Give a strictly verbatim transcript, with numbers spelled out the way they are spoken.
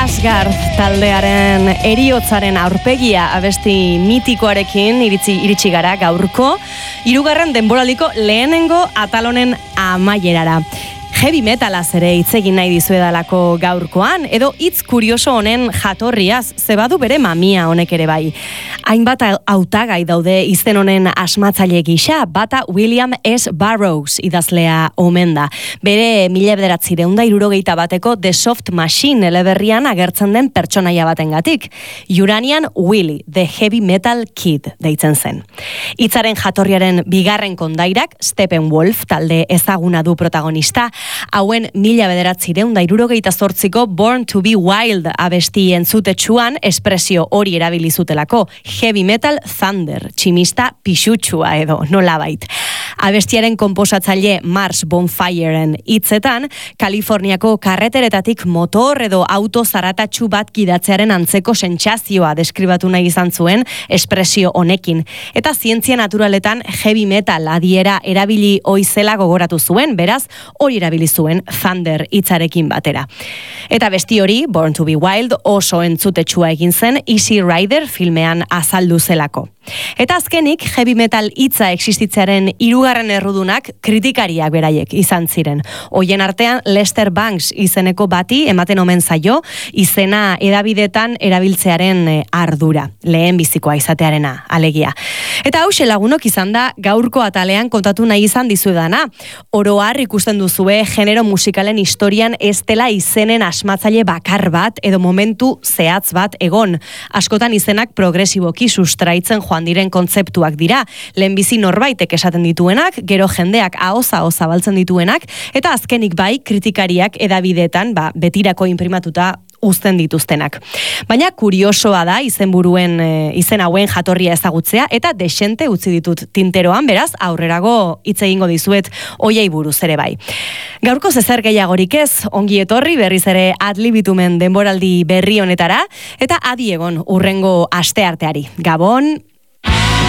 Asgard taldearen heriotzaren aurpegia abesti mitikoarekin iritsi, iritsi gara gaurko, hirugarren denboraldiko lehenengo atalonen amaierara. Heavy metalaz ere hitz egin nahi dizuedalako gaurkoan, edo hitz kurioso honen jatorriaz, zebadu bere mamia honek ere bai. Hainbat hautagai daude izen honen asmatzaile gisa, bata William S. Burroughs idazlea omen da. Bere mila bederatziehun eta hirurogeita bateko The Soft Machine eleberrian agertzen den pertsonaia batengatik. Uranian Willy, The Heavy Metal Kid deitzen zen. Hitzaren jatorriaren bigarren kondairak Steppenwolf talde ezaguna du protagonista. Hauen mila bederatziehun eta hirurogeita zortziko Born to be Wild abesti entzutetsuan espresio hori erabili zutelako. Heavy metal thunder, tximista pixutsua edo nolabait. Abestiaren konposatzaile Mars Bonfireren hitzetan, Kaliforniako karreteretatik motor edo auto zaratatsu bat gidatzearen antzeko sentsazioa deskribatu nahi izan zuen espresio honekin. Eta zientzia naturaletan heavy metal adiera erabili oizela gogoratu zuen, beraz, hori erabili zuen thunder hitzarekin batera. Eta besti hori, Born to be Wild, oso entzutetsua egin zen Easy Rider filmean azaldu zelako. Eta azkenik, heavy metal hitza existitzearen hirugarren errudunak kritikariak beraiek izan ziren. Hoien artean Lester Banks izeneko bati ematen omen zaio izena edabidetan erabiltzearen ardura, lehen bizikoa izatearena, alegia. Eta hause lagunok izan da gaurko atalean kontatu nahi izan dizuedana. Oro har ikusten duzue genero musikalen historian ez dela izenen asmatzaile bakar bat edo momentu zehatz bat egon. Askotan izenak progresiboki sustraitzen joan diren kontzeptuak dira. Lehenbizi norbaitek esaten dituenak, gero jendeak ahoza-ahoza zabaltzen dituenak, eta azkenik bai kritikariak edabideetan ba, betirako inprimatuta uzten dituztenak. Baina kuriosoa da izenburuen e, izen hauen jatorria ezagutzea eta desente utzi ditut tinteroan, beraz aurrerago hitz egingo dizuet hoiei buruz ere bai. Gaurko zezer gehiagorik ez, ongi etorri berriz ere adlibitumen denboraldi berri honetara eta adi egon urrengo astearteari. Gabon!